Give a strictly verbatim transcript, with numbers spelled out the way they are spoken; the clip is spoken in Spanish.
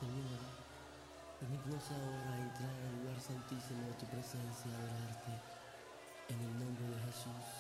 Señor, permítanos ahora entrar al lugar santísimo de tu presencia, adorarte, en el nombre de Jesús.